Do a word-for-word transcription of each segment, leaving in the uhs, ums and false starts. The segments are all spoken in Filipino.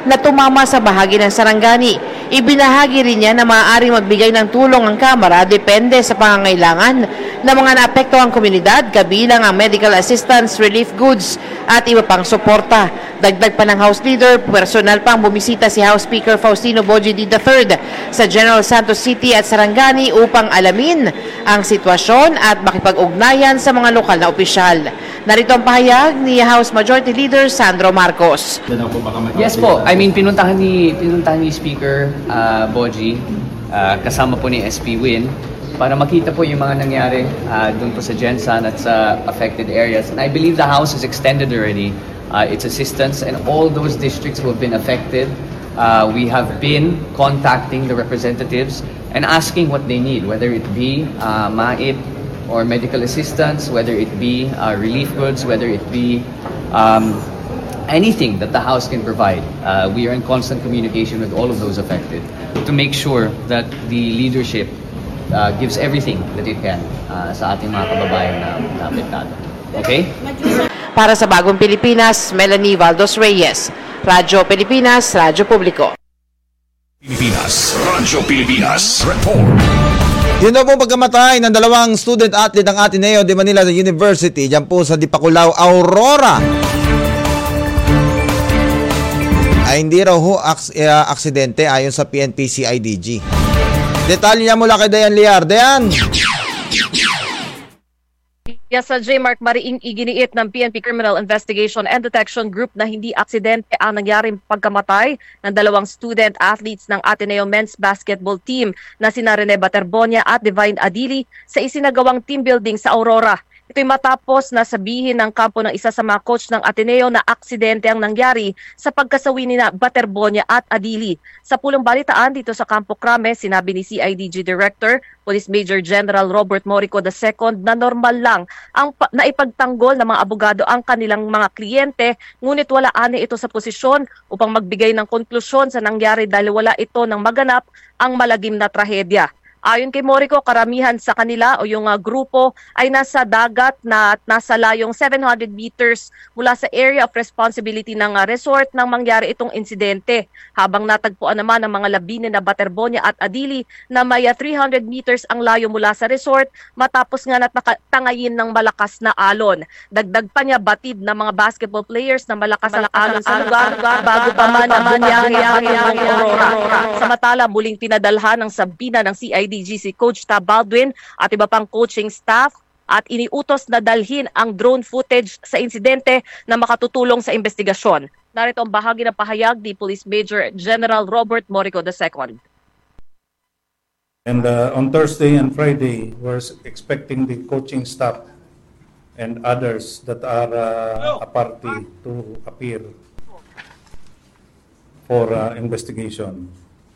na tumama sa bahagi ng Sarangani. Ibinahagi rin niya na maaaring magbigay ng tulong ang Kamara depende sa pangangailangan ng mga naapektuhang komunidad, kabilang ang medical assistance, relief goods at iba pang suporta. Dagdag pa ng House Leader, personal pang bumisita si House Speaker Faustino Boji the third sa General Santos City at Sarangani upang alamin ang sitwasyon at makipag-ugnayan sa mga lokal na opisyal. Narito ang pahayag ni House Majority Leader Sandro Marcos. Yes po, I mean pinuntahan ni pinuntahan ni Speaker uh, Boji uh, kasama po ni S P Win para makita po yung mga nangyari uh, doon po sa Gensan at sa affected areas. And I believe the House has extended already uh, its assistance and all those districts who have been affected. Uh, we have been contacting the representatives and asking what they need, whether it be uh, M A I P or medical assistance, whether it be uh, relief goods, whether it be um, anything that the House can provide. Uh, we are in constant communication with all of those affected to make sure that the leadership uh, gives everything that it can uh, sa ating mga kababayan na, na apektado. Okay? Para sa Bagong Pilipinas, Melanie Valdos Reyes, Radyo Pilipinas, Radyo Publiko. Pilipinas, Radyo Pilipinas, report. Yun daw pong pagkamatay ng dalawang student athlete ng Ateneo de Manila University dyan po sa Dipakulaw, Aurora ay hindi raw ho aks- uh, aksidente ayon sa P N P C I D G. Detalye niya mula kay Dayan Liar. Dayan! Yes, sa J. Mark Mariing iginiit ng P N P Criminal Investigation and Detection Group na hindi aksidente ang nangyaring pagkamatay ng dalawang student athletes ng Ateneo Men's Basketball Team na sina Rene Baterbonia at Divine Adili sa isinagawang team building sa Aurora. Ito'y matapos na sabihin ng kampo ng isa sa mga coach ng Ateneo na aksidente ang nangyari sa pagkasawi ni Baterbonia at Adili. Sa pulong balitaan dito sa Campo Crame, sinabi ni C I D G Director, Police Major General Robert Morico the second na normal lang ang naipagtanggol ng mga abogado ang kanilang mga kliyente, ngunit wala ani ito sa posisyon upang magbigay ng konklusyon sa nangyari dahil wala ito nang maganap ang malagim na trahedya. Ayon kay Morico, karamihan sa kanila o yung uh, grupo ay nasa dagat na nasa layong seven hundred meters mula sa area of responsibility ng uh, resort nang mangyari itong insidente. Habang natagpuan naman ang mga labine na Baterbonia at Adili na may uh, three hundred meters ang layo mula sa resort matapos nga natatangayin ng malakas na alon. Dagdag pa niya batid ng mga basketball players na malakas ang alon sa lugar bago pa man ang bumiyahe ang Aurora. Samantala, muling pinadalhan ng sabina ng C I D G si Coach Tab Baldwin at iba pang coaching staff at iniutos na dalhin ang drone footage sa insidente na makatutulong sa investigasyon. Narito ang bahagi ng pahayag ni Police Major General Robert Morico the second. And uh, on Thursday and Friday, we're expecting the coaching staff and others that are uh, a party to appear for uh, investigation.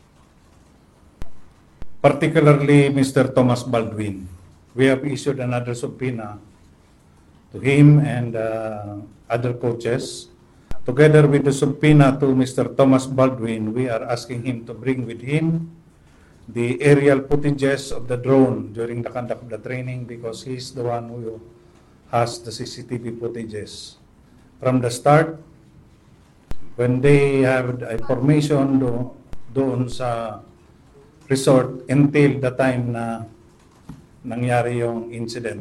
Particularly Mister Thomas Baldwin. We have issued another subpoena to him and uh, other coaches. Together with the subpoena to Mister Thomas Baldwin, we are asking him to bring with him the aerial footages of the drone during the conduct of the training because he's the one who has the C C T V footages. From the start, when they have the information do, doon sa resort until the time na nangyari yung incident.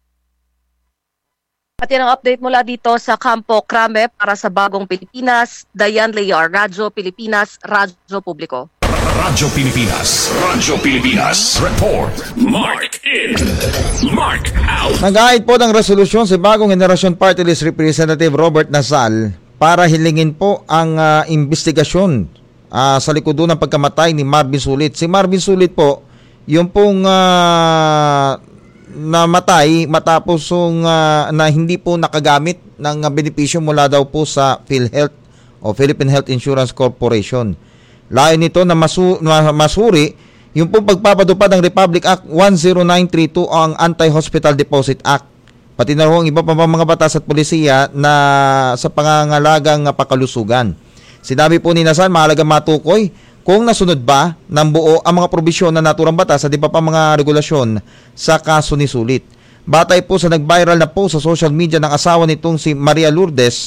At yan ang update mula dito sa Campo Crame para sa Bagong Pilipinas. Dayan Liar, Radyo Pilipinas, Radyo Publiko. Radyo Pilipinas, Radyo Pilipinas, report, mark in, mark out. Nag-aayit po ng resolusyon si Bagong Henerasyon Party List Representative Robert Nasal para hilingin po ang uh, investigasyon Uh, sa likod ng pagkamatay ni Marvin Sulit. Si Marvin Sulit po, yung pong uh, namatay matapos yung, uh, na hindi po nakagamit ng uh, benepisyo mula daw po sa PhilHealth o Philippine Health Insurance Corporation. Layo nito na masu- masuri yung pong pagpapadupad ng Republic Act one oh nine three two o ang Anti-Hospital Deposit Act. Pati na rin iba pa mga batas at polisiya na sa pangangalagang uh, pakalusugan. Sinabi po ni Nasal, mahalagang matukoy kung nasunod ba ng buo ang mga probisyon na naturang batas at iba pa mga regulasyon sa kaso ni Sulit. Batay po sa nag-viral na post sa social media ng asawa nitong si Maria Lourdes,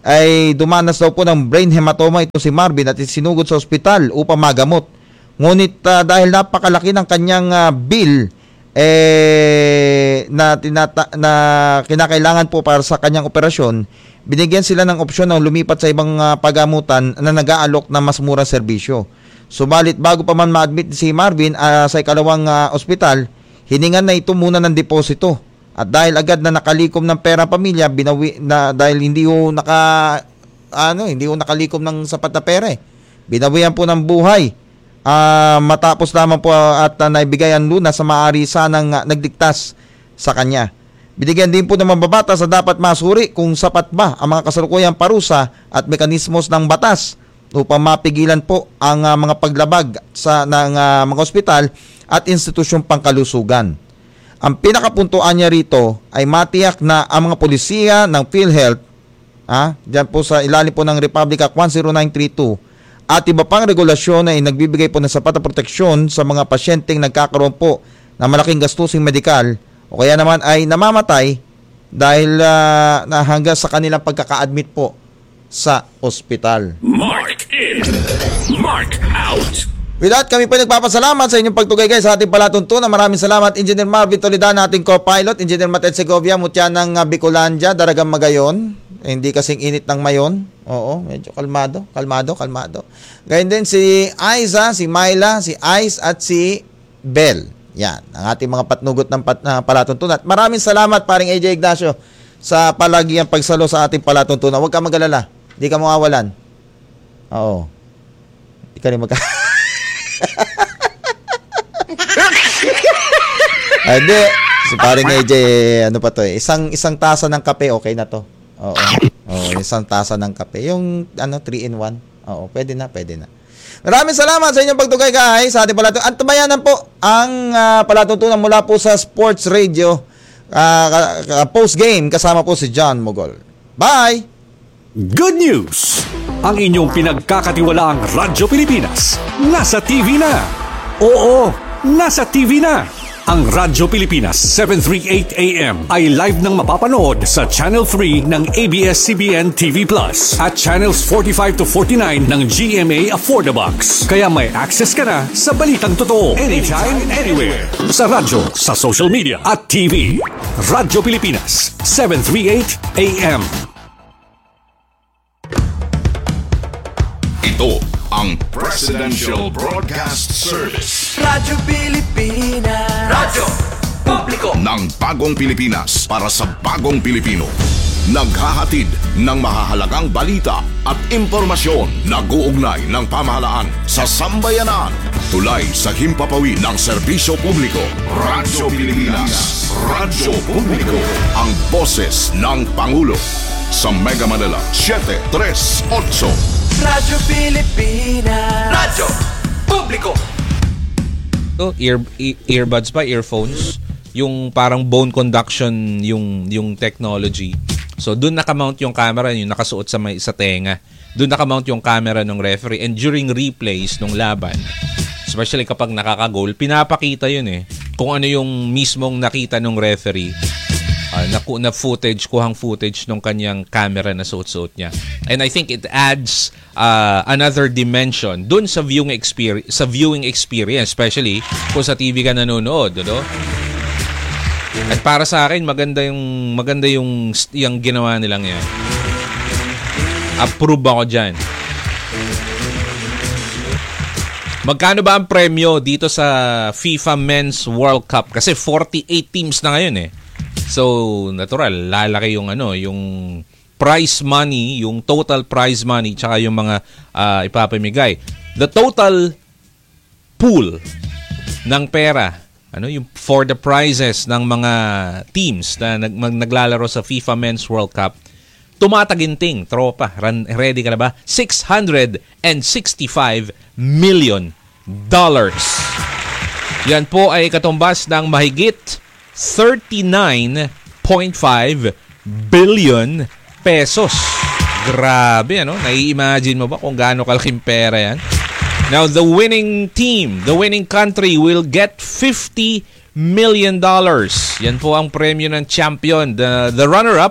ay dumanas daw po ng brain hematoma ito si Marvin at sinugod sa ospital upang magamot. Ngunit uh, dahil napakalaki ng kanyang uh, bill eh, na, tinata- na kinakailangan po para sa kanyang operasyon, binigyan sila ng opsyon na lumipat sa ibang uh, pagamutan na nag-aalok ng mas murang serbisyo. Subalit bago pa man ma-admit si Marvin uh, sa ikalawang uh, ospital, hiningan na ito muna ng deposito. At dahil agad na nakalikom ng pera pamilya, binawi na dahil hindi ho naka ano, hindi ho nakalikom ng sapat na pera eh. Binawian po ng buhay. Uh, matapos lamang po at uh, naibigay ang lunas sa maaari sanang uh, nagdiktas sa kanya. Binigyan din po ng mababata sa dapat masuri kung sapat ba ang mga kasalukuyang parusa at mekanismos ng batas upang mapigilan po ang uh, mga paglabag sa ng uh, mga ospital at institusyong pangkalusugan. Ang pinakapuntuan niya rito ay matiyak na ang mga polisiya ng PhilHealth, ah, dyan po sa ilalim po ng Republic Act one oh nine three two, at iba pang regulasyon ay nagbibigay po ng sapat na proteksyon sa mga pasyenteng nagkakaroon po ng malaking gastusing medikal o kaya naman ay namamatay dahil uh, na hanggang sa kanilang pagkaka-admit po sa ospital. Mark in, Mark out. With that, kami po nagpapasalamat sa inyong pagtugay guys sa ating palatuntunan. Maraming salamat Engineer Marvin Toledano, ating co-pilot, Engineer Matet Segovia, mutya ng uh, Bicolandia, Daragang Magayon. Eh, hindi kasing init ng mayon. Oo, medyo kalmado, kalmado, kalmado. Gayun din si Aiza, si Myla, si Ice at si Bell. Yan, ang ating mga patnugot ng pat, uh, palatuntunan. Maraming salamat paring A J Ignacio sa palagiang pagsalo sa ating palatuntunan. Huwag ka mag-alala, hindi ka mawawalan. Oo. Hindi ka rin magka... Ay, di. Si paring A J, ano pa to eh. Isang, isang tasa ng kape, okay na to. Oo. Oo, isang tasa ng kape. Yung, ano, three in one. Oo, pwede na, pwede na. Maraming salamat sa inyong pagtugay guys sa ating palatuntunan. At tumayanan po ang uh, palatuntunan mula po sa Sports Radio uh, post-game kasama po si John Mogol. Bye! Good news! Ang inyong pinagkakatiwalaang Radyo Pilipinas nasa T V na. Oo, nasa T V na. Ang Radyo Pilipinas seven thirty-eight A M ay live nang mapapanood sa Channel three ng A B S C B N T V Plus at Channels forty-five to forty-nine ng G M A Affordabox. Kaya may access ka na sa balitang totoo anytime, anywhere. Sa radyo, sa social media at T V. Radyo Pilipinas seven thirty-eight A M. Ito ang Presidential Broadcast Service. Radyo Pilipinas. Radyo Publiko ng bagong Pilipinas para sa bagong Pilipino. Naghahatid ng mahahalagang balita at impormasyon na guugnay ng pamahalaan sa sambayanan. Tulay sa himpapawid ng serbisyo publiko. Radyo Pilipinas. Radyo Publiko. Ang boses ng Pangulo. Sa Mega Manila, seven three eight. Radyo Pilipinas. Radyo Publiko. So, ear, ear earbuds pa, earphones, yung parang bone conduction yung yung technology. So doon naka-mount yung camera, yung nakasuot sa may sa tenga. Doon naka-mount yung camera ng referee, and during replays ng laban, especially kapag nakaka-goal, pinapakita yun eh kung ano yung mismong nakita ng referee. Uh, na, na footage, kuhang footage ng kanyang camera na suot-suot niya. And I think it adds uh, another dimension dun sa viewing experience, sa viewing experience, especially kung sa T V ka nanonood, no? At para sa akin, maganda yung maganda yung yung ginawa nilang yan. Approve ako diyan. Magkano ba ang premyo dito sa FIFA Men's World Cup? Kasi forty-eight teams na ngayon eh. So, natural, lalaki yung ano, yung prize money, yung total prize money, tsaka yung mga uh, ipapamigay. The total pool ng pera, ano, yung for the prizes ng mga teams na nag, mag, naglalaro sa FIFA Men's World Cup, tumataginting, tropa, run, ready ka na ba? six hundred sixty-five million dollars. Yan po ay katumbas ng mahigit thirty-nine point five billion pesos. Grabe, ano? Nai-imagine mo ba kung gaano kalaking pera yan? Now, the winning team, the winning country will get fifty million dollars. Yan po ang premyo ng champion. The, the runner-up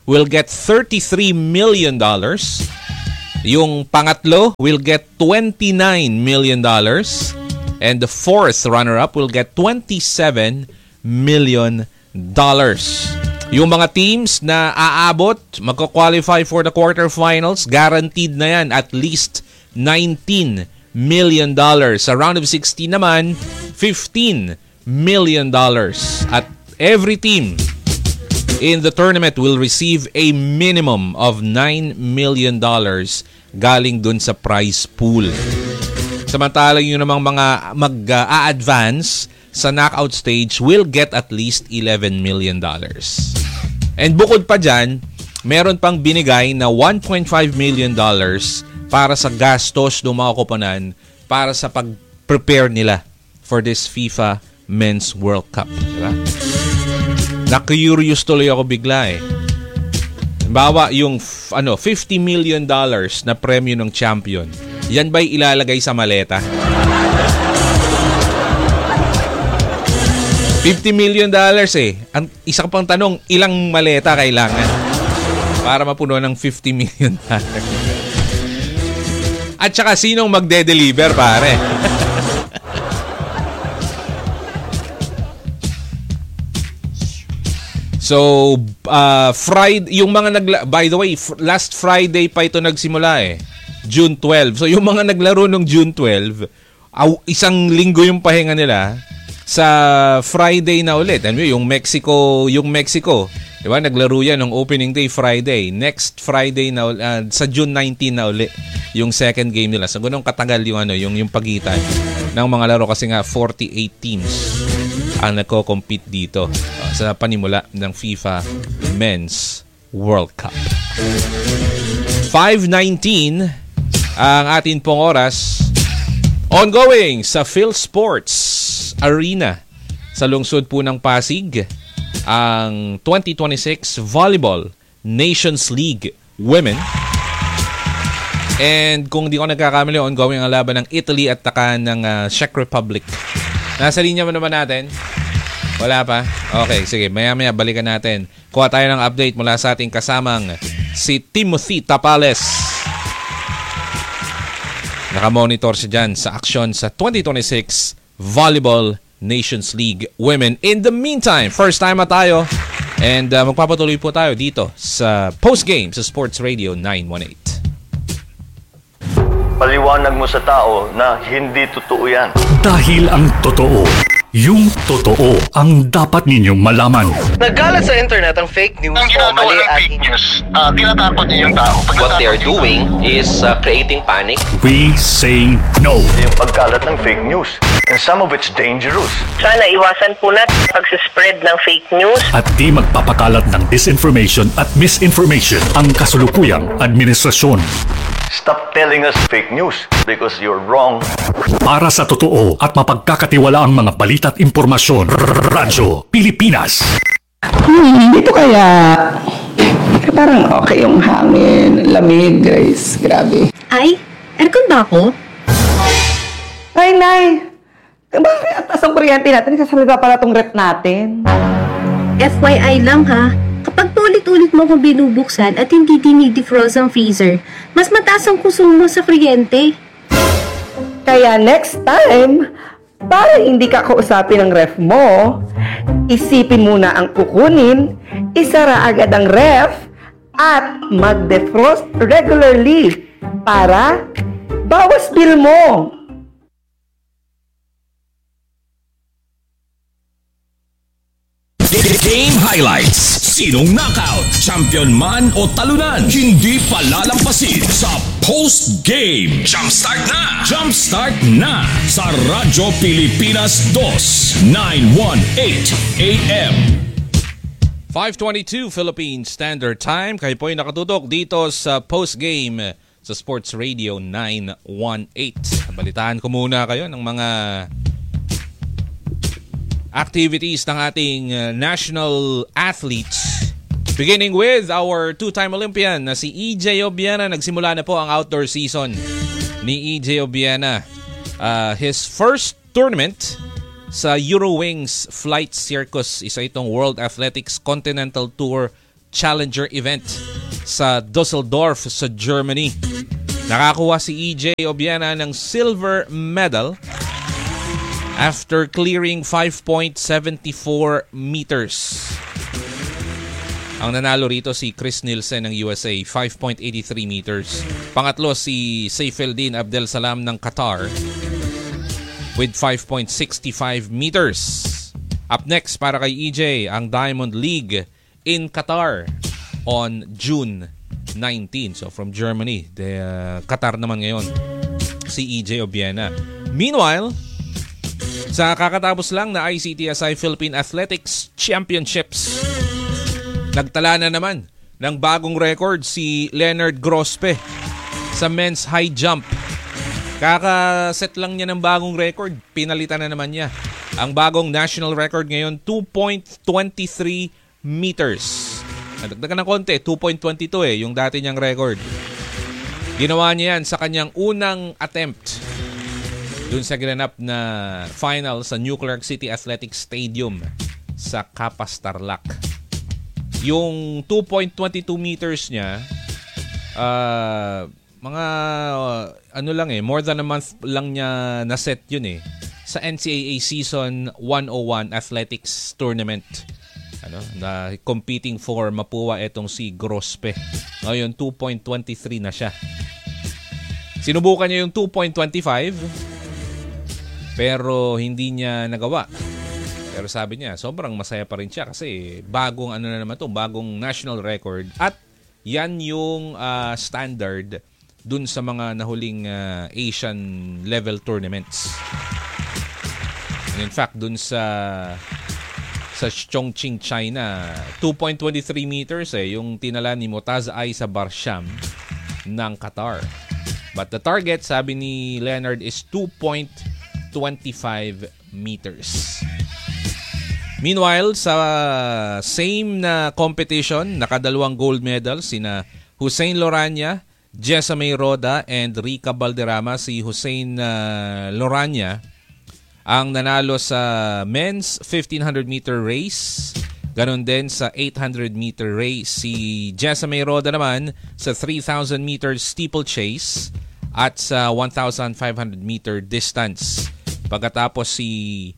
will get thirty-three million dollars. Yung pangatlo will get twenty-nine million dollars. And the fourth runner-up will get twenty-seven million dollars. Yung mga teams na aabot, magko-qualify for the quarterfinals, guaranteed na yan at least nineteen million dollars. Sa round of sixteen naman, fifteen million dollars. At every team in the tournament will receive a minimum of nine million dollars galing dun sa prize pool. Samantalang yun namang mga mag-a-advance sa knockout stage will get at least eleven million dollars. And bukod pa dyan, meron pang binigay na one point five million dollars para sa gastos ng mga koponan para sa pag-prepare nila for this FIFA Men's World Cup. Diba? Na-curious tuloy ako bigla eh. Bawa yung ano, fifty million dollars na premyo ng champion. Yan ba'y ilalagay sa maleta? fifty million dollars eh. Ang isa pang tanong, ilang maleta kailangan para mapuno ng fifty million dollars? At saka sinong magde-deliver, pare? So, uh, Friday, yung mga nagla... By the way, f- last Friday pa ito nagsimula eh. June twelfth. So, yung mga naglaro nung June twelfth, aw, isang linggo yung pahinga nila. Sa Friday na ulit. Anyway, yung Mexico, yung Mexico, di ba? Naglaro yan ng opening day Friday. Next Friday na uh, sa June nineteenth na ulit yung second game nila. So, ganun katagal yung ano, yung yung pagitan ng mga laro kasi nga forty-eight teams ang nagko-compete dito uh, sa panimula ng FIFA Men's World Cup. five nineteen ang atin pong oras. Ongoing sa PhilSports Arena sa lungsod po ng Pasig ang twenty twenty-six Volleyball Nations League Women. And kung di ko nagkakamali, ongoing ang laban ng Italy at taka ng uh, Czech Republic. Nasa linya mo naman natin? Wala pa? Okay, sige. Maya-maya balikan natin. Kuha tayo ng update mula sa ating kasamang si Timothy Tapales. Nakamonitor siya dyan sa aksyon sa twenty twenty-six Volleyball Nations League Women. In the meantime, first time na tayo and uh, magpapatuloy po tayo dito sa postgame sa Sports Radio nine one eight. Paliwanag mo sa tao na hindi totoo yan. Dahil ang totoo, yung totoo ang dapat ninyong malaman. Nagkalat sa internet ang fake news ang o mali ng fake news, uh, tinatakot niyo yung tao. What they are doing is uh, creating panic. We say no. Yung pagkalat ng fake news, and some of it's dangerous. Sana iwasan po natin pag-spread ng fake news. At di magpapakalat ng disinformation at misinformation ang kasulukuyang administrasyon. Stop telling us fake news because you're wrong. Para sa totoo at mapagkakatiwalaang mga balita at impormasyon, Radyo Pilipinas. Hmm, dito kaya parang okay yung hangin, lamig, guys. Grabe. Ay, aircon ba ako? Ay, Nay! Bakit atas ang kuryente natin? Kasalita pala tong rep natin. F Y I lang ha. Kapag paulit-ulit mo kung binubuksan at hindi dinidefrost ang freezer, mas mataas ang konsumo sa kuryente. Kaya next time, para hindi ka kausapin ng ref mo, isipin muna ang kukunin, isara agad ang ref, at mag-defrost regularly para bawas bill mo. Game highlights. Sinong knockout, champion man o talunan, hindi palalampasin sa post-game. Jumpstart na! Jumpstart na sa Radyo Pilipinas two, nine eighteen A M. five twenty-two Philippine Standard Time. Kayo po'y nakatutok dito sa post-game sa Sports Radio nine one eight. Balitaan ko muna kayo ng mga activities ng ating uh, national athletes. Beginning with our two-time Olympian na si E J Obiena. Nagsimula na po ang outdoor season ni E J Obiena. Uh, his first tournament sa Eurowings Flight Circus. Isa itong World Athletics Continental Tour Challenger event sa Dusseldorf sa Germany. Nakakuha si E J Obiena ng silver medal after clearing five point seven four meters. Ang nanalo rito si Chris Nielsen ng U S A, five point eight three meters. Pangatlo si Saifeldin Abdelsalam ng Qatar with five point six five meters. Up next para kay E J, ang Diamond League in Qatar on June nineteenth. So from Germany, the uh, Qatar naman ngayon si E J Obiena. Meanwhile, sa kakatapos lang na I C T S I Philippine Athletics Championships, nagtala na naman ng bagong record si Leonard Grospe sa men's high jump. Kakaset lang niya ng bagong record, pinalitan na naman niya. Ang bagong national record ngayon, two point two three meters. Nadagdagan ng konti, two point two two eh, yung dati niyang record. Ginawa niya yan sa kanyang unang attempt dun sa ginanap na final sa New Clark City Athletic Stadium sa Capas, Tarlac. Yung two point two two meters niya, uh, mga uh, ano lang eh, more than a month lang niya na-set yun eh, sa N C A A Season one oh one Athletics Tournament. Ano, na competing for Mapua etong si Grospe. Ngayon, two point two three na siya. Sinubukan niya yung two point two five, pero hindi niya nagawa. Pero sabi niya, sobrang masaya pa rin siya kasi bagong ano na naman to, bagong national record. At yan yung uh, standard dun sa mga nahuling uh, Asian level tournaments. And in fact, dun sa sa Chongqing, China, two point two three meters eh, yung tinala ni Motaz Ai sa Barsham ng Qatar. But the target, sabi ni Leonard, is two point two five meters. Meanwhile, sa same na competition, nakadalawang gold medal sina Hussein Lorania, Jessamay Roda, and Rica Balderrama. Si Hussein uh, Lorania ang nanalo sa men's fifteen hundred meter race. Ganon din sa eight hundred meter race. Si Jessamay Roda naman sa three thousand meter steeplechase at sa one thousand five hundred meter distance. Pagkatapos si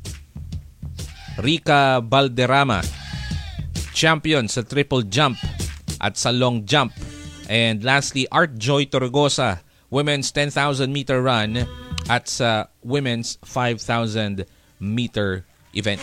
Rica Balderrama, champion sa triple jump at sa long jump. And lastly, Art Joy Torregosa, women's ten thousand meter run at sa women's five thousand meter event.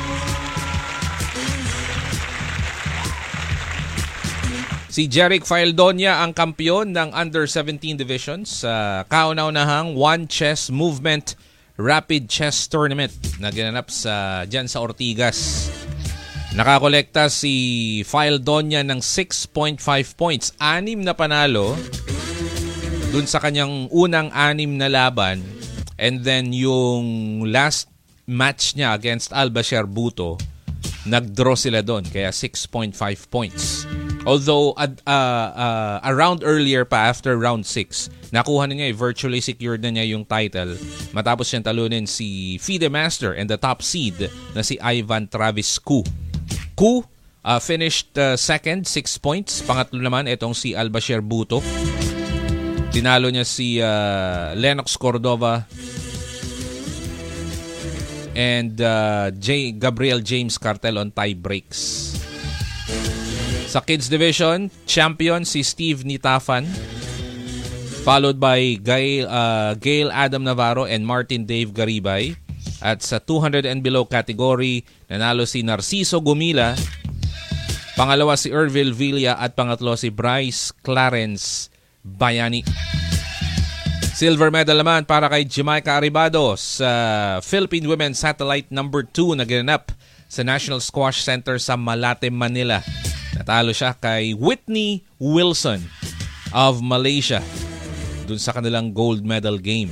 Si Jeric Faeldonia ang kampiyon ng under seventeen divisions sa kauna-unahang one chess movement rapid chess tournament na ginanap sa dyan sa Ortigas. Nakakolekta si Faeldonia ng six point five points, anim na panalo dun sa kanyang unang anim na laban, and then yung last match niya against Albasher Buto, nag-draw sila doon, kaya six point five points. Although uh, uh, uh, a round earlier pa, after round six, nakuha na niya, virtually secured na niya yung title matapos siyang talunin si FIDE Master and the top seed na si Ivan Travis Koo. Koo uh, finished uh, second, six points. Pangatlo naman itong si Albasher Buto. Tinalo niya si uh, Lennox Cordova and uh, J- Gabriel James Cartel on tie breaks. Sa kids division, champion si Steve Nitafan, followed by Gail, uh, Gail Adam Navarro and Martin Dave Garibay. At sa two hundred and below category, nanalo si Narciso Gumila, pangalawa si Ervil Villa at pangatlo si Bryce Clarence Bayani. Silver medal naman para kay Jamaica Arribado sa Philippine Women's Satellite number two na ginanap sa National Squash Center sa Malate, Manila. Natalo siya kay Whitney Wilson of Malaysia dun sa kanilang gold medal game.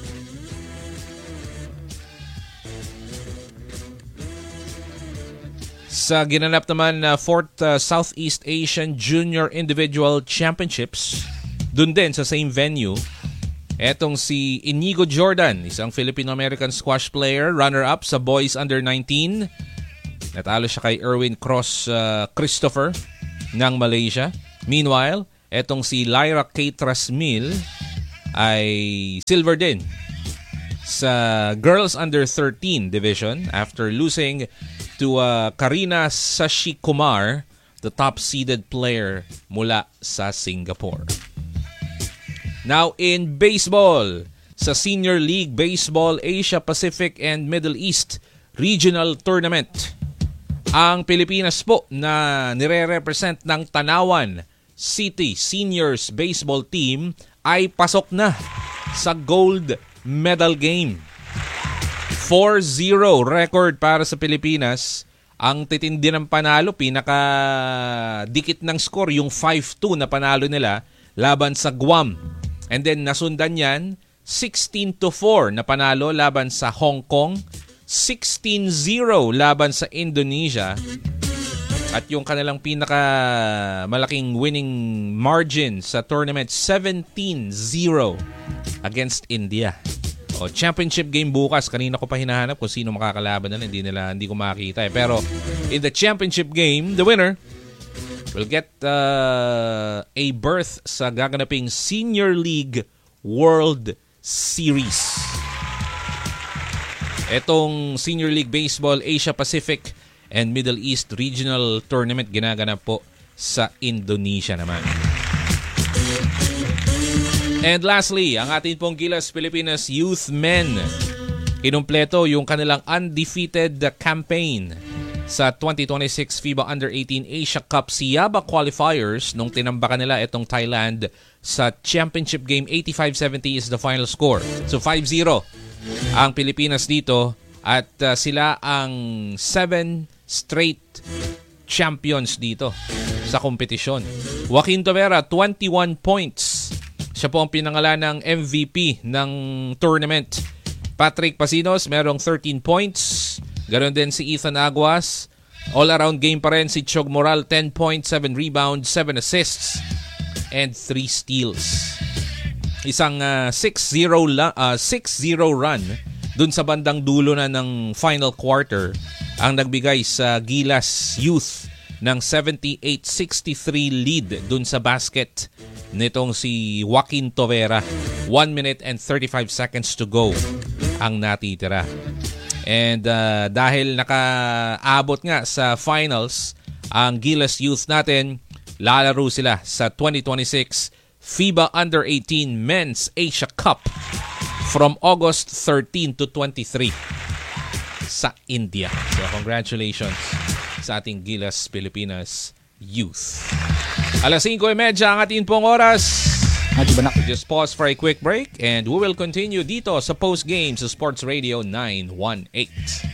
Sa ginanap naman na uh, fourth uh, Southeast Asian Junior Individual Championships, dun din sa same venue, etong si Inigo Jordan, isang Filipino-American squash player, runner-up sa boys under nineteen. Natalo siya kay Erwin Cross uh, Christopher ng Malaysia. Meanwhile, etong si Lyra K. Trasmil ay silver din sa Girls Under thirteen Division after losing to uh, Karina Sashikumar, the top-seeded player mula sa Singapore. Now in baseball, sa Senior League Baseball Asia Pacific and Middle East Regional Tournament, ang Pilipinas po na nire-represent ng Tanawan City Seniors Baseball Team ay pasok na sa gold medal game. four zero record para sa Pilipinas. Ang titindi ng panalo, pinaka-dikit ng score, yung five two na panalo nila laban sa Guam. And then nasundan yan, sixteen to four na panalo laban sa Hong Kong, sixteen zero laban sa Indonesia, at yung kanilang pinaka-malaking winning margin sa tournament, seventeen zero against India. O, championship game bukas. Kanina ko pa hinahanap kung sino makakalaban na, hindi nila, hindi ko makita eh. Pero in the championship game, the winner will get uh, a berth sa gaganaping Senior League World Series. Etong Senior League Baseball Asia Pacific and Middle East Regional Tournament ginaganap po sa Indonesia naman. And lastly, ang ating pong Gilas Pilipinas Youth Men, kinumpleto yung kanilang undefeated campaign sa twenty twenty-six FIBA Under eighteen Asia Cup Siaba Qualifiers nung tinambakan nila itong Thailand sa championship game. Eighty-five seventy is the final score. So five zero ang Pilipinas dito at uh, sila ang seven straight champions dito sa kompetisyon. Joaquin Tovera, twenty-one points. Siya po ang pinangalan ng M V P ng tournament. Patrick Pasinos, merong thirteen points. Ganon din si Ethan Aguas. All-around game pa rin si Chog Moral, ten points, seven rebounds, seven assists, and three steals. Isang uh, six zero uh, six zero run dun sa bandang dulo na ng final quarter ang nagbigay sa Gilas Youth ng seventy-eight sixty-three lead dun sa basket nitong si Joaquin Tovera. one minute and thirty-five seconds to go ang natitira. And uh, dahil nakaabot nga sa finals ang Gilas Youth natin, lalaro sila sa twenty twenty-six FIBA Under eighteen Men's Asia Cup from August thirteenth to twenty-three sa India. So congratulations sa ating Gilas Pilipinas Youth. Alas singko trenta ang ating pong oras. We just pause for a quick break and we will continue dito sa Post Game sa Sports Radio nine one eight.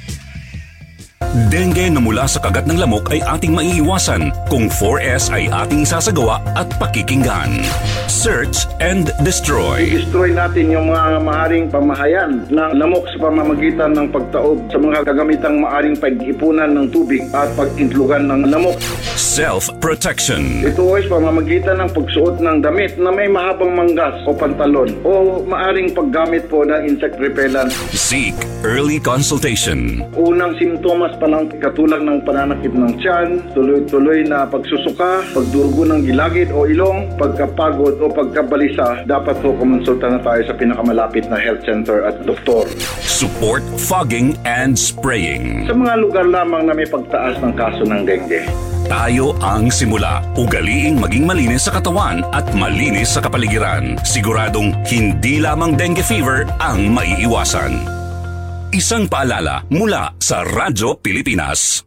Dengue na mula sa kagat ng lamok ay ating maiiwasan kung four S ay ating sasagawa at pakikinggan. Search and destroy. I-destroy natin yung mga maaring pamahayan ng lamok sa pamamagitan ng pagtaob sa mga kagamitang maaring pag-ipunan ng tubig at pag-intlugan ng lamok. Self-protection. Ito ay pamamagitan ng pagsuot ng damit na may mahabang manggas o pantalon o maaring paggamit po ng insect repellent. Seek early consultation. Unang simptomas pa lang katulad ng pananakit ng tiyan, tuloy-tuloy na pagsusuka, pagdurugo ng gilagid o ilong, pagkapagod o pagkabalisa, dapat po kumonsulta na tayo sa pinakamalapit na health center at doktor. Support fogging and spraying. Sa mga lugar lamang na may pagtaas ng kaso ng dengue. Tayo ang simula. Ugaliing maging malinis sa katawan at malinis sa kapaligiran. Siguradong hindi lamang dengue fever ang maiiwasan. Isang paalala mula sa Radyo Pilipinas.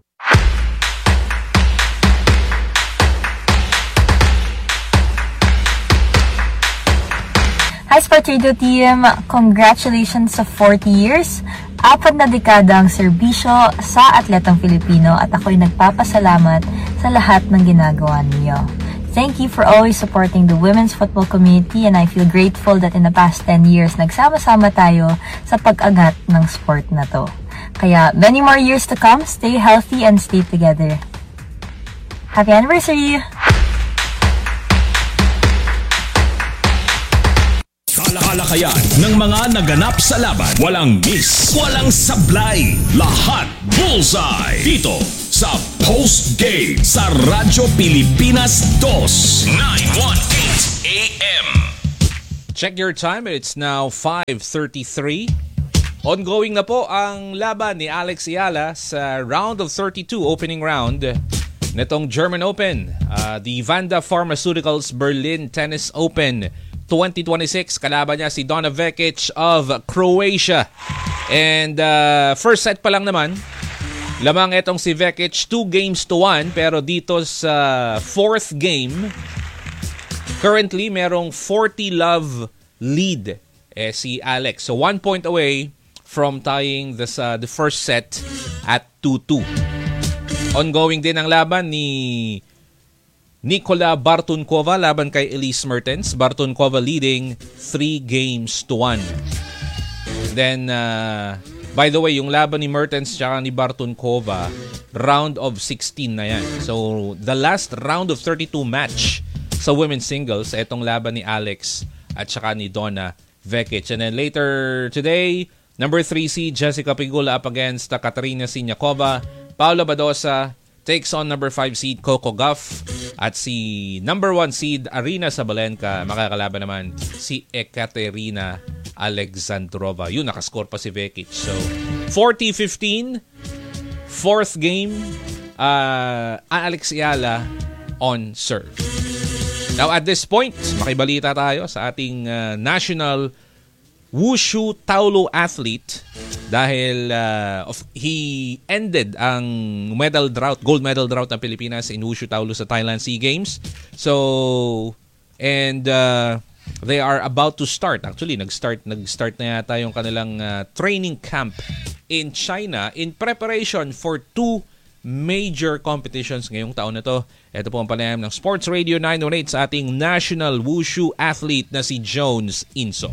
Hi Sports Radio Team! Congratulations sa forty years! Apat na dekada ang serbisyo sa atletang Filipino at ako'y nagpapasalamat sa lahat ng ginagawa ninyo. Thank you for always supporting the women's football community and I feel grateful that in the past ten years, nagsama-sama tayo sa pag-angat ng sport na to. Kaya many more years to come, stay healthy and stay together. Happy anniversary! Talakayan ng mga naganap sa laban. Walang miss, walang sablay. Lahat bullseye. Dito sa Post Game sa Radyo Pilipinas two nine eighteen A M. Check your time. It's now five thirty-three. Ongoing na po ang laban ni Alex Ayala sa round of thirty-two, opening round nitong German Open. Uh, the Vanda Pharmaceuticals Berlin Tennis Open twenty twenty-six. Kalaban niya si Donna Vekic of Croatia. And uh, first set pa lang naman, lamang itong si Vekic two games to one. Pero dito sa fourth game, currently, merong forty love lead eh, si Alex. So, one point away from tying this, uh, the first set at two two. Ongoing din ang laban ni Nikola Bartunkova laban kay Elise Mertens. Bartunkova leading three games to one. Then, uh, by the way, yung laban ni Mertens tsaka ni Bartunkova, round of sixteen na yan. So, the last round of thirty-two match sa women's singles, itong laban ni Alex at saka ni Donna Vekic. And then later today, number three seed Jessica Pegula up against uh, Katarina Siniakova. Paula Badosa takes on number five seed Coco Gauff. At si number one seed Arina Sabalenka, makakalaban naman si Ekaterina Alexandrova. Yun, nakascore pa si Vekic. So, forty fifteen, fourth game, uh, Alex Ayala on serve. Now at this point, makibalita tayo sa ating uh, national wushu taolo athlete dahil uh, of, he ended ang medal drought, gold medal drought ng Pilipinas in wushu taolo sa Thailand SEA Games. So, and uh, they are about to start. Actually, nag-start, nag-start na yata yung kanilang uh, training camp in China in preparation for two major competitions ngayong taon na to. Ito po ang panayam ng Sports Radio nine one eight sa ating national wushu athlete na si Jones Inso.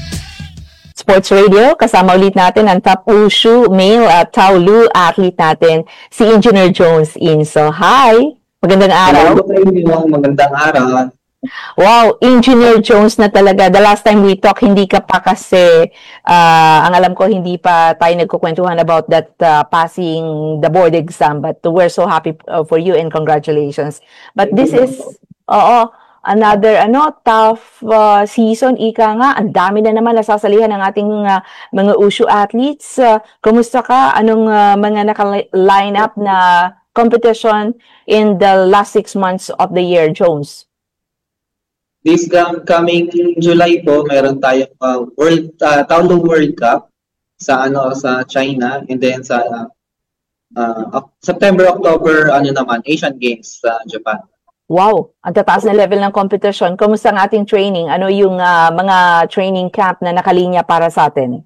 Sports Radio, kasama ulit natin ang top wushu male at taolu athlete natin, si Engineer Jones Inso. Hi! Magandang araw. Magandang araw. Wow, Engineer Jones na talaga. The last time we talked, hindi ka pa kasi, uh, ang alam ko, hindi pa tayo nagkukwentuhan about that uh, passing the board exam. But we're so happy uh, for you and congratulations. But this is, oo, another ano tough uh, season. Ika nga, ang dami na naman nasasalihan ng ating uh, mga wushu athletes. Uh, kumusta ka? Anong uh, mga naka-line up na competition in the last six months of the year, Jones? This coming July po, meron tayong uh, World uh, Taolo World Cup sa ano sa China, and then sa uh, uh, September October ano naman Asian Games sa Japan. Wow, ang tataas na level ng competition. Kumusta ang ating training? Ano yung uh, mga training camp na nakalinya para sa atin?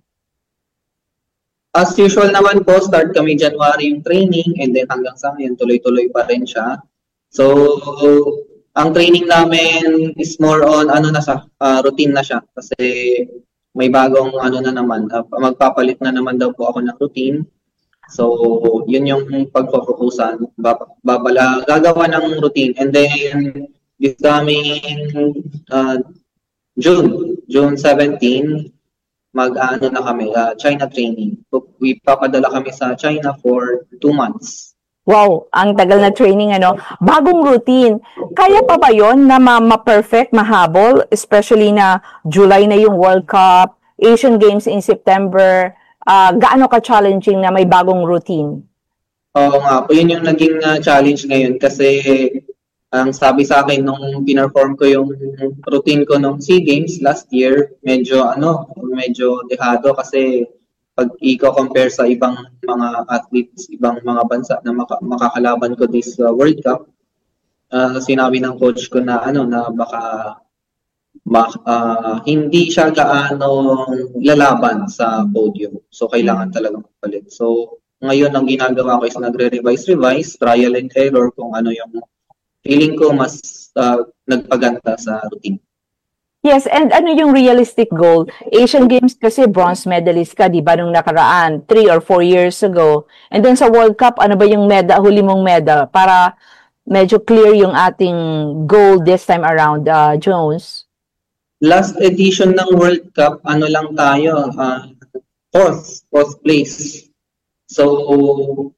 As usual naman po, start kami January yung training, and then hanggang sa ngayon tuloy-tuloy pa rin siya. So ang training namin is more on ano na sa uh, routine na siya kasi may bagong ano na naman, uh, magpapalit na naman daw po ako ng routine. So yun yung pagpo-focusan, babala gagawa ng routine, and then this coming uh, June June seventeenth mag-ano na kami uh, China training. So, we papadala kami sa China for two months. Wow, ang tagal na training, ano. Bagong routine. Kaya pa ba yon na ma-perfect, mahabol? Especially na July na yung World Cup, Asian Games in September. Uh, gaano ka-challenging na may bagong routine? Oo nga po, yun yung naging uh, challenge ngayon kasi ang sabi sa akin nung pinerform ko yung routine ko nung SEA Games last year, medyo ano, medyo dehado kasi pag i-compare sa ibang mga athletes, ibang mga bansa na maka- makakalaban ko this uh, World Cup, uh, sinabi ng coach ko na ano na baka ma- uh, hindi siya gaano lalaban sa podium. So kailangan talaga magpalit. So ngayon ang ginagawa ko is nagre-revise, revise, trial and error kung ano yung feeling ko mas uh, nagpaganda sa routine. Yes, and ano yung realistic goal? Asian Games kasi bronze medalist ka, di ba, nung nakaraan, three or four years ago. And then sa World Cup, ano ba yung medal, huli mong medal? Para medyo clear yung ating goal this time around, uh, Jones. Last edition ng World Cup, ano lang tayo, uh, fourth, fourth place. So,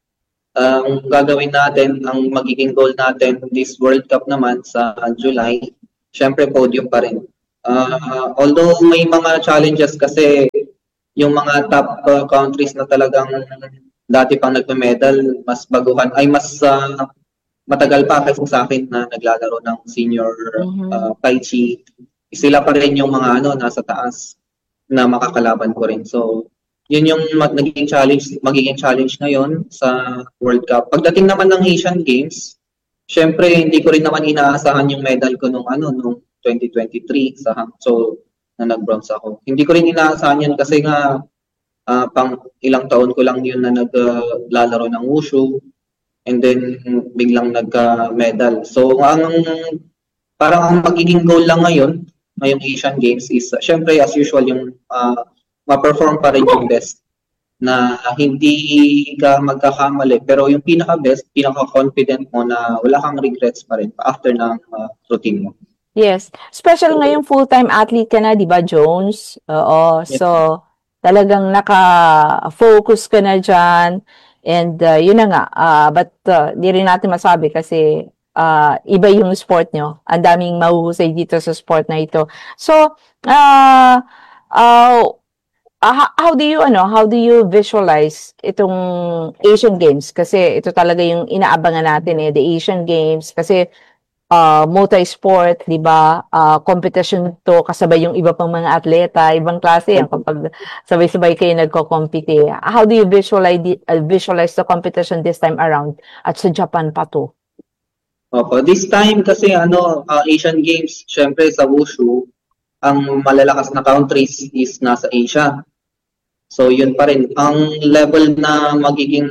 ang gagawin natin, ang magiging goal natin this World Cup naman sa July, syempre podium pa rin. Uh, although may mga challenges kasi yung mga top uh, countries na talagang dati pang nagme-medal, mas baguhan, ay mas uh, matagal pa kaysa sa akin na naglalaro ng senior uh, Tai Chi. Sila pa rin yung mga ano nasa taas na makakalaban ko rin. So, yun yung magiging challenge, magiging challenge ngayon sa World Cup. Pagdating naman ng Asian Games, syempre hindi ko rin naman inaasahan yung medal ko nung ano nung twenty twenty-three sa Hangzhou na nag-bronze ako. Hindi ko rin inaasahan yun kasi nga uh, pang ilang taon ko lang yun na naglalaro uh, ng wushu and then biglang nagka-medal. So ang parang ang magiging goal lang ngayon ngayong Asian Games is uh, syempre as usual yung uh, ma-perform pa rin yung best na hindi ka magkakamali pero yung pinaka-best, pinaka-confident mo na wala kang regrets pa rin after ng uh, routine mo. Yes. Special ngayong full-time athlete ka na, di ba, Jones? Oo. Yes. So, talagang naka-focus ka na dyan. And uh, yun na nga. Uh, but uh, di rin natin masabi kasi uh, iba yung sport nyo. Ang daming mahuhusay dito sa sport na ito. So, uh, uh, Uh, how, how do you ano how do you visualize itong Asian Games kasi ito talaga yung inaabangan natin eh, the Asian Games kasi uh, multi-sport, di ba? Uh, competition to kasabay yung iba pang mga atleta, ibang klase yan kapag sabay-sabay kayo nagko-compete. How do you visualize the, uh, visualize the competition this time around at sa Japan pa to? Opo, this time kasi ano uh, Asian Games, syempre sa wushu ang malalakas na countries is nasa Asia. So yun pa rin ang level na magiging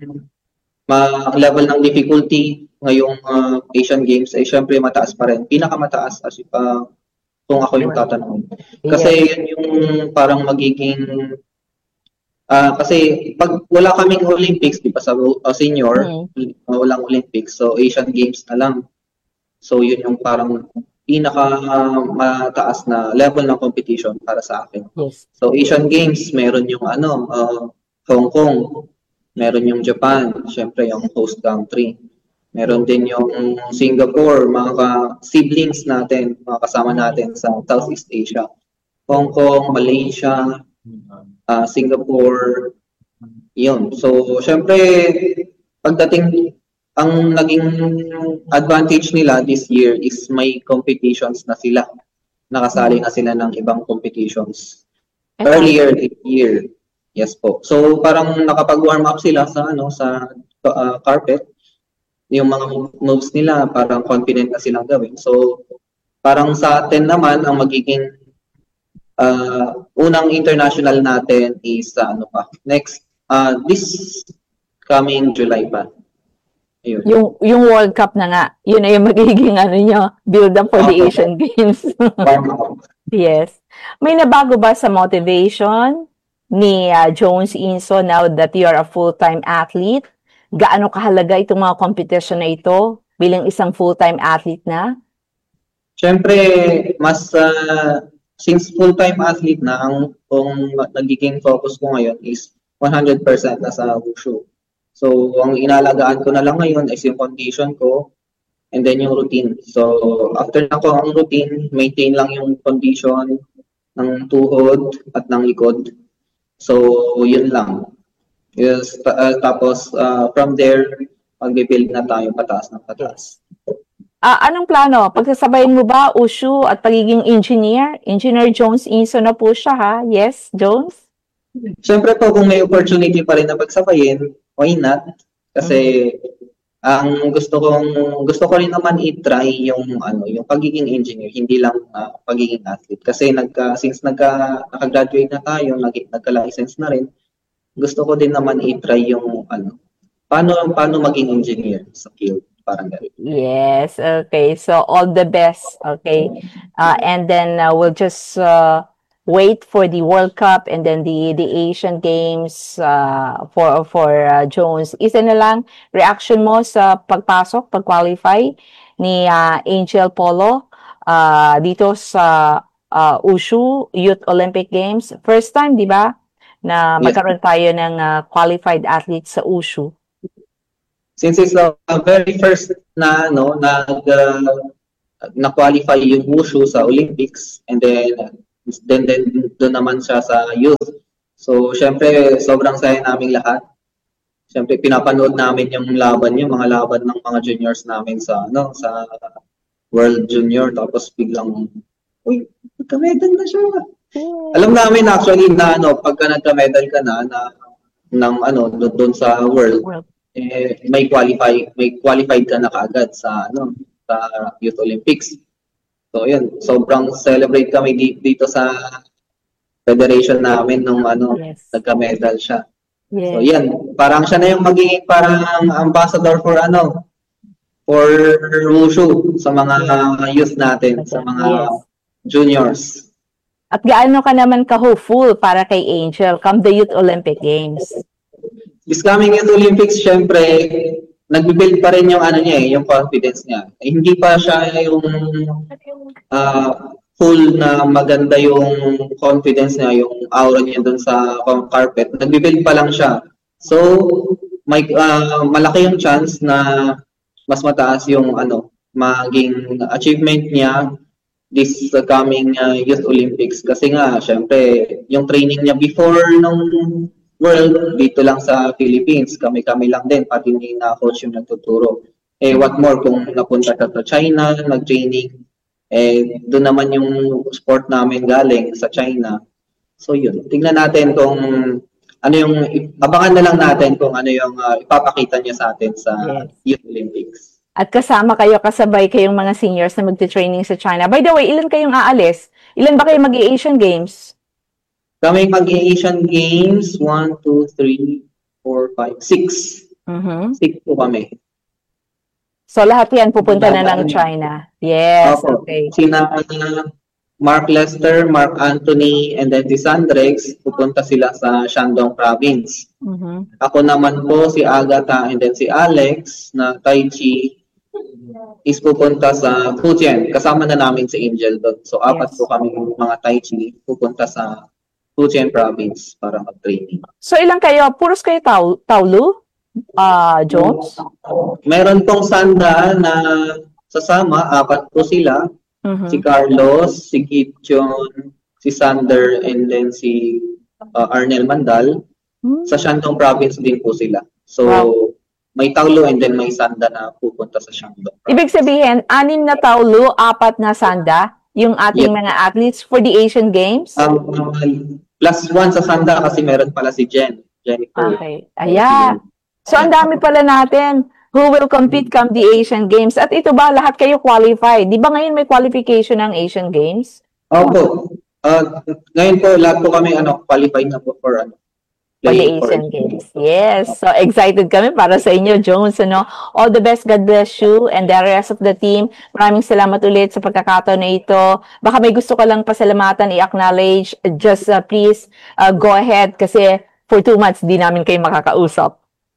ma level ng difficulty ngayong uh, Asian Games ay syempre mataas pa rin. Pinakamataas as uh, kung ako yung tatanungin. Kasi yun yung parang magiging uh, kasi pag wala kaming Olympics, di ba sa uh, senior, mm. uh, walang Olympics. So Asian Games na lang. So yun yung parang pinaka uh, mataas na level ng competition para sa akin. Yes. So Asian Games, meron yung ano, uh, Hong Kong, meron yung Japan, syempre yung host country. Meron din yung Singapore, mga siblings natin, mga kasama natin sa Southeast Asia. Hong Kong, Malaysia, uh, Singapore, yun. So syempre, pagdating ang naging advantage nila this year is may competitions na sila. Nakasali na sila ng ibang competitions. Earlier this year. Yes po. So parang nakapag-warm up sila sa ano sa uh, carpet. Yung mga moves nila parang confident na silang gawin. So parang sa atin naman ang magiging uh, unang international natin is uh, ano pa. Next uh, this coming July pa. Ayun. Yung yung World Cup na nga, yun na yung magiging ano nyo, build up for the Asian Games. Yes. May nabago ba sa motivation ni uh, Jones Inso now that you are a full-time athlete? Gaano kahalaga itong mga competition na ito bilang isang full-time athlete na? Siyempre, mas uh, since full-time athlete na, ang kung nagiging focus ko ngayon is one hundred percent na sa wushu. So, ang inalagaan ko na lang ngayon is yung condition ko and then yung routine. So, after na ko ang routine, maintain lang yung condition ng tuhod at ng likod. So, yun lang. Yes, uh, tapos, uh, from there, mag-build na tayo pataas ng pataas. Uh, anong plano? Pagsasabayin mo ba wushu at pagiging engineer? Engineer Jones Inso na po siya, ha? Yes, Jones? Siyempre po, kung may opportunity pa rin na pagsabayin, why not? Kasi mm-hmm. ang gusto kong gusto ko rin naman i-try yung ano, yung pagiging engineer, hindi lang uh, pagiging athlete. Kasi nagka since nagka naka-graduate na tayo, nag nagka-license na rin, gusto ko din naman i-try yung ano, paano paano maging engineer sa field, parang gano'n. Yes, okay. So all the best, okay. Uh, and then uh, we'll just uh, wait for the World Cup and then the the Asian Games uh, for for uh, Jones. Isa na lang reaction mo sa pagpasok, pag-qualify ni uh, Angel Polo uh, dito sa uh, Wushu Youth Olympic Games. First time, di ba, na magkaroon tayo ng uh, qualified athletes sa Wushu? since it's the very first na no nag uh, na-qualify yung wushu sa Olympics, and then then then doon naman siya sa youth. So syempre sobrang saya naming lahat. Syempre pinapanood namin yung laban niya, mga laban ng mga juniors namin sa ano sa World Junior, tapos biglang uy, nagka-medal na siya. Oh. Alam namin actually na ano pagka nagka-medal ka na na ng ano doon sa World, eh, may qualify may qualified ka na kaagad sa ano sa Youth Olympics. So yun, sobrang celebrate kami dito sa federation namin nung ano yes. nagka-medal siya. Yes. So yan, parang siya na yung magiging parang ambassador for ano for wushu sa mga youth natin, sa mga yes. juniors. At gaano ka naman ka-hopeful para kay Angel come the Youth Olympic Games? This coming Youth Olympics, syempre, nagbibuild pa rin yung ano niya, yung confidence niya. Eh, hindi pa siya yung uh, full na maganda yung confidence niya, yung aura niya dun sa carpet. Nagbibuild pa lang siya. So, may uh, malaki yung chance na mas mataas yung ano, maging achievement niya this uh, coming uh, Youth Olympics. Kasi nga, syempre, yung training niya before nung World, dito lang sa Philippines, kami-kami lang din, pati hindi na coach yung nagtuturo. Eh, what more kung napunta ka sa China, nag-training, eh, doon naman yung sport namin galing sa China. So yun, tingnan natin kung ano yung, abangan na lang natin kung ano yung uh, ipapakita niya sa atin sa yes. Youth Olympics. At kasama kayo, kasabay kayong mga seniors na magte-training sa China. By the way, ilan kayong aalis? Ilan ba kayo mag-i-Asian Games? Kami mag-i-Asian Games, one, two, three, four, five, six. Mm-hmm. Six po kami. So lahat yan pupunta na ng China. Yes, Opo. Okay. Sina Mark Lester, Mark Anthony, and then si Sandrex, pupunta sila sa Shandong Province. Mm-hmm. Ako naman po, si Agatha, and then si Alex, na Tai Chi, is pupunta sa Fujian. Kasama na namin si Angel doon. So apat yes. po kami mga Tai Chi, pupunta sa Fujian Province para mag-training. So ilang kayo? Puros kayo tau Taulu? Uh, Jones? Meron pong Sanda na sasama, apat po sila. Mm-hmm. Si Carlos, si Kitchon, si Sander, and then si uh, Arnel Mandal. Mm-hmm. Sa Shandong Province din po sila. So, wow. May Taulu and then may Sanda na pupunta sa Shandong Province. Ibig sabihin, anim na Taulu, apat na Sanda, yung ating yeah. mga athletes for the Asian Games? Um, plus one sa Sanda kasi meron pala si Jen. Jennifer. Okay. Ayan. So, ang dami pala natin who will compete come the Asian Games. At ito ba, lahat kayo qualified? Di ba ngayon may qualification ng Asian Games? Opo. Uh, ngayon po, lahat po kami ano, qualified na po for ano. For the Asian Games. Yes. So, excited kami para sa inyo, Jones. Ano? All the best. God bless you and the rest of the team. Maraming salamat ulit sa pagkakataon na ito. Baka may gusto ka lang pasalamatan, i-acknowledge. Just uh, please uh, go ahead kasi for two months di namin kayo makakausap.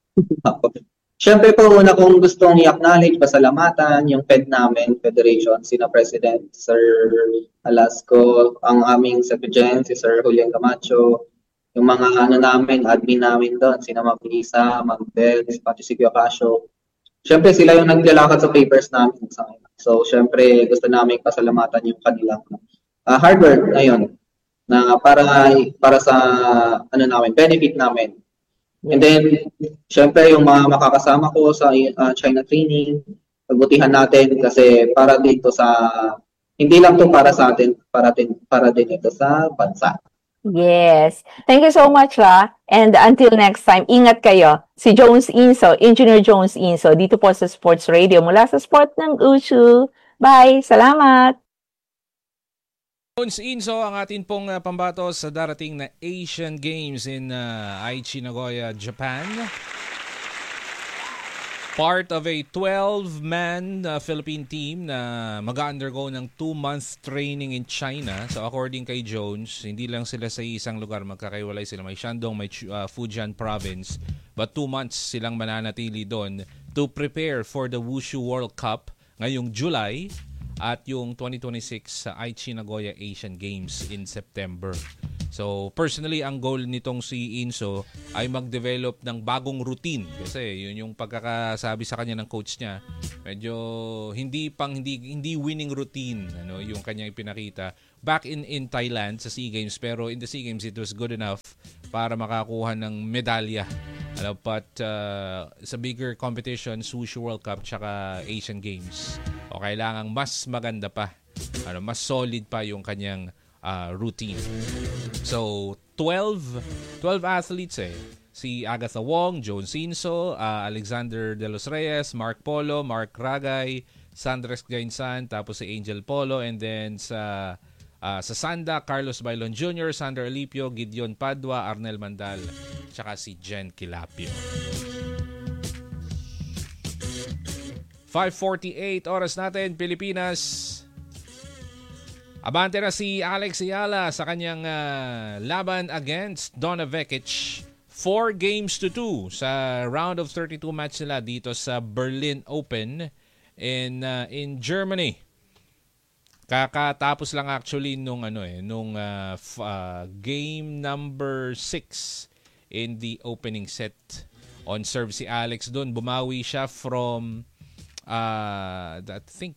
Siyempre po, una kong gustong i-acknowledge, pasalamatan yung Fed namin, Federation, sina President Sir Alasco, ang aming Secretary, si Sir Julian Camacho, yung mga ano namin, admin namin doon, sina Ma'am Lisa, Ma'am Bel, pati si Kyo Casio. Siyempre sila yung naglalakad sa papers namin sa akin. So siyempre gusto namin pasalamatan yung kanilang uh, hard work ngayon na para para sa ano namin, benefit namin. And then, syempre, yung mga makakasama ko sa uh, China training, pagbutihan natin kasi para dito sa, hindi lang to para sa atin, para din, para din ito sa bansa. Yes. Thank you so much, ha. And until next time, ingat kayo. Si Jones Inso, Engineer Jones Inso, dito po sa Sports Radio, mula sa Sport ng Wushu. Bye! Salamat! Jones Inso ang atin pong uh, pambato sa darating na Asian Games in uh, Aichi, Nagoya, Japan. Part of a twelve-man uh, Philippine team na mag-undergo ng two-month training in China. So according kay Jones, hindi lang sila sa isang lugar, magkakaiwalay sila. May Shandong, may uh, Fujian Province. But two months silang mananatili doon to prepare for the Wushu World Cup ngayong July. At yung twenty twenty-six sa Aichi Nagoya Asian Games in September. So, personally, ang goal nitong si Inso ay mag-develop ng bagong routine. Kasi yun yung pagkakasabi sa kanya ng coach niya. Medyo hindi pang hindi hindi winning routine, ano, yung kanyang ipinakita back in in Thailand sa SEA Games, pero in the SEA Games it was good enough para makakuha ng medalya. Ano, but uh, sa bigger competitions, Wushu World Cup tsaka Asian Games, o kailangang mas maganda pa. Ano, mas solid pa yung kanyang uh, routine. So, twelve, twelve athletes eh. Si Agatha Wong, Joan Sinso, uh, Alexander De Los Reyes, Mark Polo, Mark Ragay, Sandres Gainsan, tapos si Angel Polo, and then sa uh, sa Sanda, Carlos Bailon Junior, Sander Alipio, Gideon Padua, Arnel Mandal, tsaka si Jen Kilapio. five forty-eight oras natin, Pilipinas. Abante na si Alex Ayala sa kanyang uh, laban against Donna Vekic. Four games to two sa round of thirty-two match nila dito sa Berlin Open in uh, in Germany. Kakatapos lang actually nung ano eh nung uh, f- uh, game number six in the opening set. On serve si Alex doon, bumawi siya from uh, I think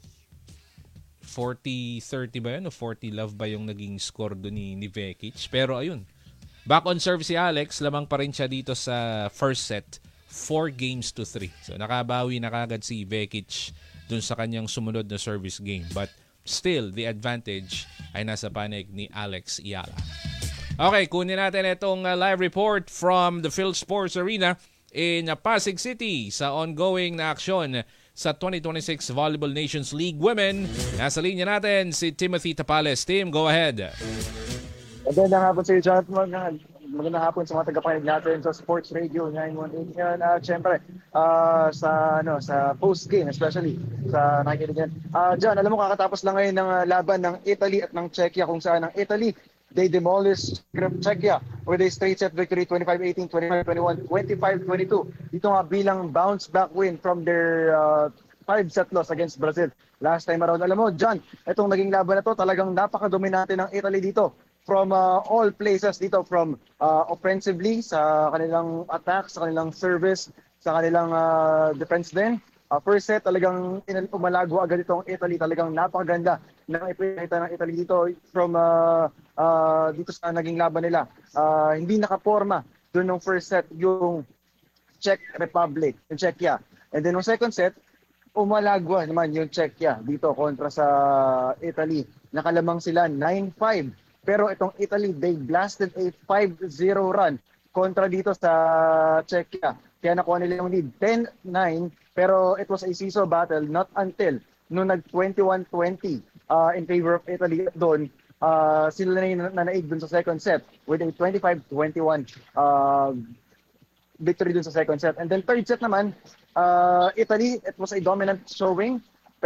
forty thirty ba yun? O forty love ba yung naging score doon ni, ni Vekic? Pero ayun, back on serve si Alex, lamang pa rin siya dito sa first set, four games to three. So nakabawi na kagad si Vekic doon sa kanyang sumunod na service game. But still, the advantage ay nasa panig ni Alex Ayala. Okay, kunin natin itong uh, live report from the Phil Sports Arena in uh, Pasig City sa ongoing na aksyon sa twenty twenty-six Volleyball Nations League Women. Nasa linya natin si Timothy Tapales. Tim, go ahead. Magandang hapon sa iyo, Jonathan. Magandang hapon sa mga tagapakinig natin sa Sports Radio nine one eight. Yan, uh, siyempre, uh, sa, ano, sa post-game, especially sa nakikinig yan. Uh, John, alam mo, kakatapos lang ngayon ng uh, laban ng Italy at ng Czechia, kung saan ang Italy, they demolished Czechia with a straight set victory, twenty-five eighteen, twenty-five twenty-one, twenty-five twenty-two. Ito nga bilang bounce back win from their uh, five-set loss against Brazil last time around. Alam mo, John, itong naging laban na to, talagang napakadominante ng Italy dito. From uh, all places dito, from uh, offensively, sa kanilang attack, sa kanilang service, sa kanilang uh, defense din. Uh, first set, talagang umalago agad itong Italy. Talagang napakaganda ng ipinakita ng Italy dito from uh, uh, dito sa naging laban nila. Uh, hindi nakaporma doon ng first set yung Czech Republic, yung Czechia. And then yung second set, umalagwa naman yung Czechia dito kontra sa Italy. Nakalamang sila nine five. Pero itong Italy, they blasted a five zero run kontra dito sa Czechia. Kaya nakuha nila yung lead ten nine, pero it was a seesaw battle not until nung nag twenty-one twenty uh, in favor of Italy. Doon, uh, sila na yung nanaig dun sa second set with a twenty-five twenty-one uh, victory dun sa second set. And then third set naman, uh, Italy, it was a dominant showing,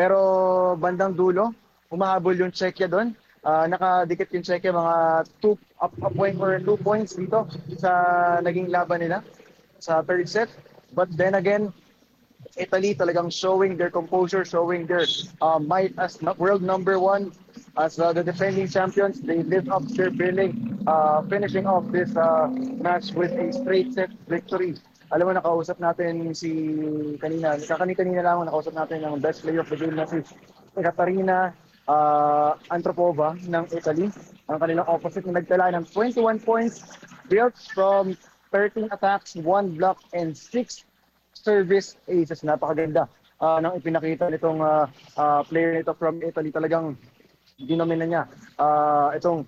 pero bandang dulo, umahabol yung Czechia doon. Uh, nakadikit yung Czechia mga two up, up point or two points dito sa naging laban nila sa third set. But then again, Italy talagang showing their composure, showing their uh, might as world number one, as uh, the defending champions. They lived up their billing, uh, finishing off this uh, match with a straight set victory. Alam mo, nakausap natin si kanina, kakani-kanina lang nakausap natin ang best player of the game na si Katarina uh, Antropova ng Italy. Ang kanilang opposite na nagtala ng twenty-one points built from thirteen attacks, one block, and six service aces. Napakaganda uh, ng ipinakita nitong uh, uh, player nito from Italy. Talagang dinomina niya uh, itong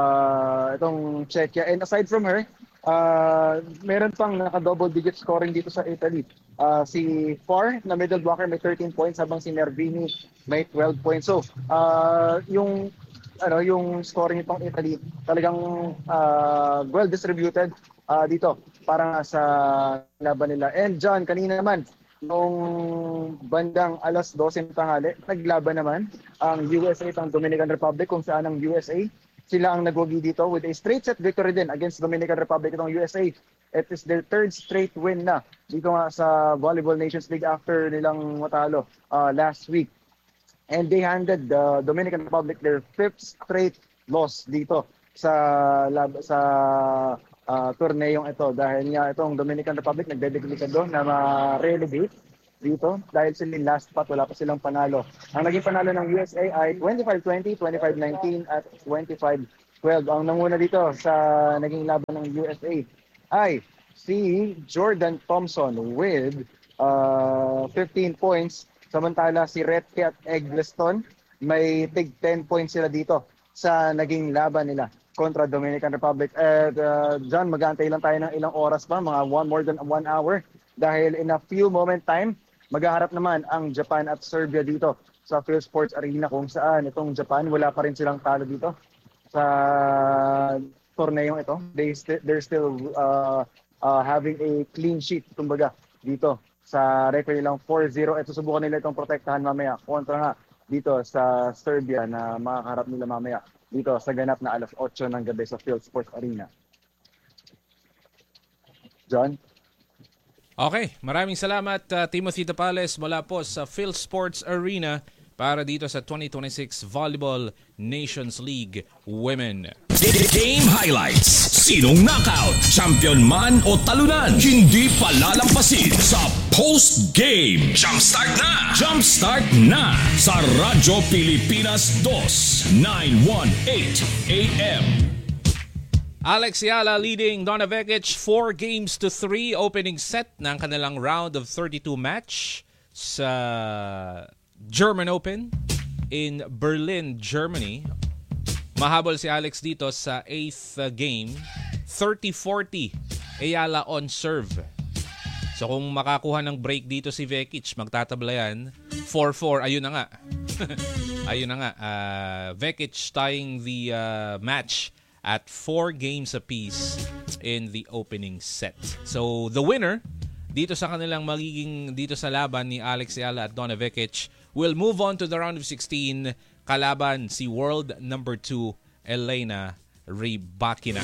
uh, itong Czechia. And aside from her, uh, meron pang naka-double digit scoring dito sa Italy. Uh, si Farr na middle blocker may thirteen points, habang si Nervini may twelve points. So, uh, yung ano yung scoring nitong Italy talagang uh, well distributed uh, dito para sa laban nila. And John, kanina naman nung bandang alas dose ng tanghali, naglaban naman ang U S A at ang Dominican Republic, kung saan ang U S A sila ang nagwagi dito with a straight set victory din against Dominican Republic. Itong U S A, it is their third straight win na dito nga sa Volleyball Nations League after nilang matalo uh, last week. And they handed the Dominican Republic their fifth straight loss dito sa lab, sa uh, torneyong ito dahil nga itong Dominican Republic nagdedeklarado na ma-relegate dito dahil sila last spot, wala pa silang panalo. Ang naging panalo ng U S A ay twenty-five twenty, twenty-five nineteen at twenty-five twelve. Ang nanguna dito sa naging laban ng U S A ay si Jordan Thompson with uh, fifteen points. Samantala si Retke at Eggleston may tig ten points sila dito sa naging laban nila kontra Dominican Republic. At uh, John, mag-aantay lang tayo ng ilang oras pa, mga one more than one hour dahil in a few moment time maghaharap naman ang Japan at Serbia dito sa PhilSports Arena kung saan itong Japan wala pa rin silang talo dito sa torneyong ito. They st- they're still uh, uh, having a clean sheet kumbaga dito sa record nilang four zero. At susubukan nila itong protektahan mamaya kontra nga dito sa Serbia na makakaharap nila mamaya dito sa ganap na alas otso ng gabi sa PhilSports Arena. John? Okay, maraming salamat uh, Timothy Tapales mula po sa PhilSports Arena para dito sa twenty twenty-six Volleyball Nations League Women. Game highlights. Sinong knockout, champion man o talunan, hindi palalampasin sa post-game. Jumpstart na! Jumpstart na sa Radyo Pilipinas two nine eighteen A M. Alex Yala leading Donna Vekic four games to three opening set ng kanilang round of thirty-two match sa German Open in Berlin, Germany. Mahabol si Alex dito sa eighth game. thirty forty Ayala on serve. So kung makakuha ng break dito si Vekic, magtatabla yan. four four, ayun na nga. ayun na nga. Uh, Vekic tying the uh, match at four games apiece in the opening set. So the winner dito sa kanilang magiging dito sa laban ni Alex Ayala at Donna Vekic will move on to the round of sixteen. Kalaban si world number two Elena Rybakina.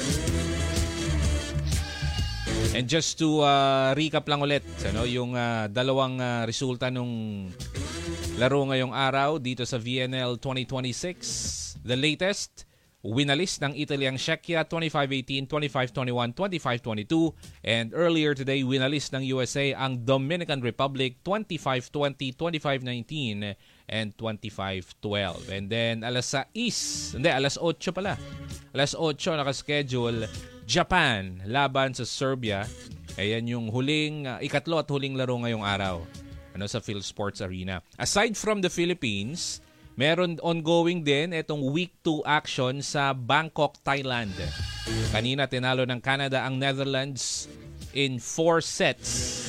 And just to uh, recap lang ulit, ano, yung uh, dalawang uh, resulta nung laro ngayong araw dito sa V N L twenty twenty-six. The latest, winalis ng Italy ang Czechia twenty-five eighteen, twenty-five twenty-one, twenty-five twenty-two. And earlier today, winalis ng U S A ang Dominican Republic twenty-five twenty, twenty-five nineteen, and twenty-five twelve. And then alas sais, hindi, alas otso pala. Alas otso nakaschedule, Japan laban sa Serbia. Ayan yung huling, uh, ikatlo at huling laro ngayong araw ano, sa PhilSports Arena. Aside from the Philippines, meron ongoing din itong week two action sa Bangkok, Thailand. Kanina tinalo ng Canada ang Netherlands in four sets.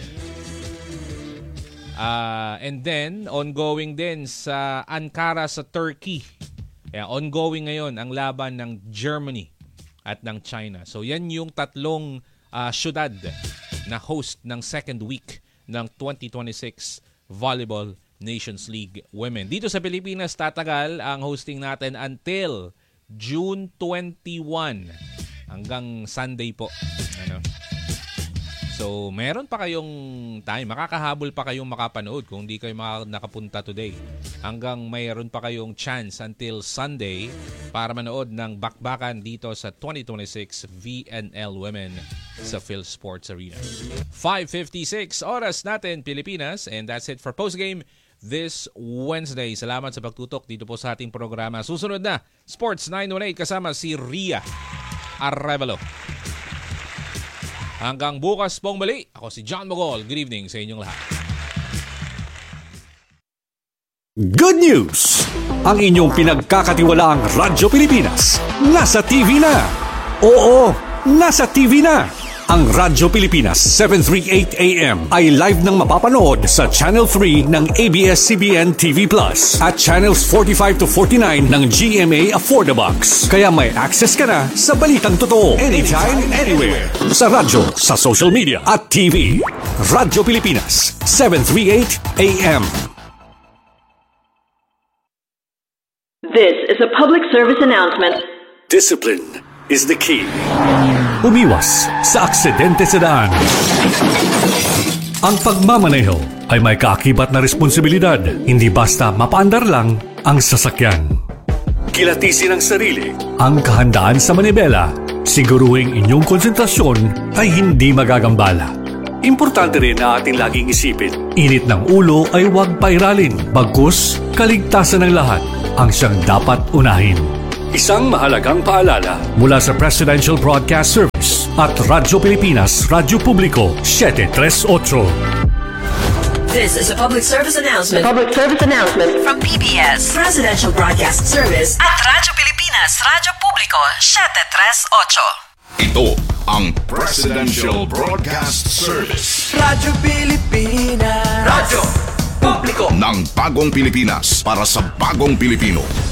Uh, and then, ongoing din sa Ankara sa Turkey. Kaya ongoing ngayon ang laban ng Germany at ng China. So yan yung tatlong uh, syudad na host ng second week ng twenty twenty-six Volleyball Nations League Women. Dito sa Pilipinas, tatagal ang hosting natin until June twenty-first hanggang Sunday po. Ano? So, meron pa kayong time. Makakahabol pa kayong makapanood kung di kayo nakapunta today. Hanggang mayroon pa kayong chance until Sunday para manood ng bakbakan dito sa twenty twenty-six V N L Women sa PhilSports Arena. five fifty-six oras natin, Pilipinas. And that's it for postgame this Wednesday. Salamat sa pagtutok dito po sa ating programa. Susunod na, Sports nine one eight kasama si Ria Arevalo. Hanggang bukas pong muli, ako si John Mogol. Good evening sa inyong lahat. Good news! Ang inyong pinagkakatiwalaang Radyo Pilipinas nasa T V na. Oo, nasa T V na. Ang Radyo Pilipinas seven thirty-eight A M ay live nang mapapanood sa Channel three ng A B S C B N T V Plus at Channels forty-five to forty-nine ng G M A Affordabox. Kaya may access ka na sa balitang totoo anytime, anywhere. Sa radyo, sa social media at T V. Radyo Pilipinas seven thirty-eight A M. This is a public service announcement. Discipline is the key. Umiwas sa aksidente sa daan. Ang pagmamaneho ay may kaakibat na responsibilidad, hindi basta mapaandar lang ang sasakyan. kilatisin ang sarili, ang kahandaan sa manibela, siguruhing inyong konsentrasyon ay hindi magagambala. Importante rin na ating laging isipin, init ng ulo ay huwag pairalin, bagkus kaligtasan ng lahat ang siyang dapat unahin. Isang mahalagang paalala mula sa Presidential Broadcast Service at Radyo Pilipinas, Radyo Publiko, seven three eight. This is a public service announcement. Public service announcement From P B S Presidential Broadcast Service at Radyo Pilipinas, Radyo Publiko, seven three eight. Ito ang Presidential Broadcast Service. Radyo Pilipinas. Radyo Publiko. Ng bagong Pilipinas para sa bagong Pilipino.